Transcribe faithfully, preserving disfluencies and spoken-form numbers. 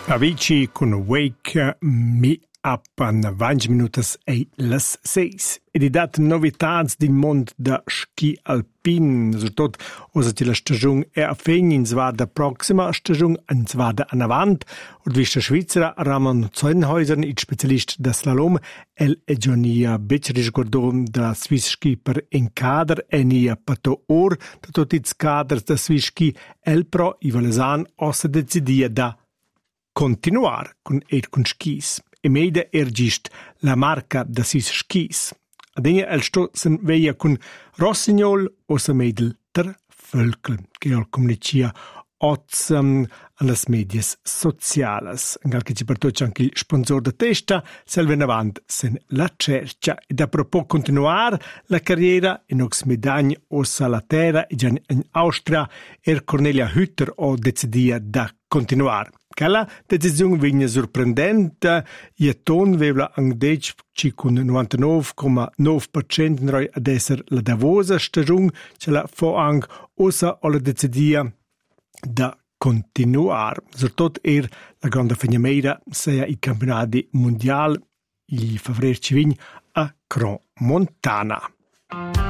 Avicii con Wake Me Up an venti minutas e las seis. Ed è dat novitats din mond da ski alpin, soprattutto osa che la stagione è a fine, in svada prossima stagione, in svada an avant, und vista Svizzera Ramon Zeuenhäuser, il specialist da slalom, el e Giannia Becerisch Gordon da Swiss Ski per in kader, e nia pato or, da tutti i kaders da Swiss Ski, el pro i valesan osa decidia da continuar con er con skis. E meida ergist la marca da sis skis. Adenia el sto sen veia con Rossignol o sa meidel ter Völkel, che al comunicia oz um, alle medias sociales. Anche che ci portoce anche il sponsor da testa, selven avant sen la cercia. E da propos continuar la carriera in ox medagne o sa la terra e già in Austria er Cornelia Hütter o decidia da continuar. Quella decisione viene sorprendente, e ton vevla angdec ci con novantanove virgola nove per cento roi ad esser la davosa stagione, ce la fo ang osa o la decidia da continuar. Soprattutto er la grande fenimeira sia i campionati mondiali, il favrer ci vign a Crans Montana.